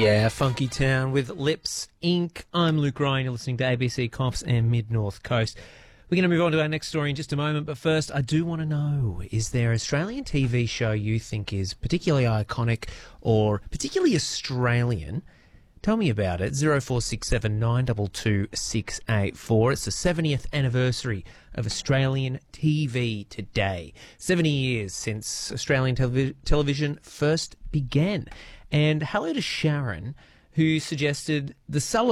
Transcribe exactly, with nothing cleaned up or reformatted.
Yeah, Funky Town with Lips Incorporated. I'm Luke Ryan. You're listening to A B C Cops and Mid-North Coast. We're going to move on to our next story in just a moment, but first I do want to know, is there an Australian T V show you think is particularly iconic or particularly Australian? Tell me about it. zero four six seven nine two two six eight four. It's the seventieth anniversary of Australian T V today. seventy years since Australian televi- television first began. And hello to Sharon, who suggested the Sullivan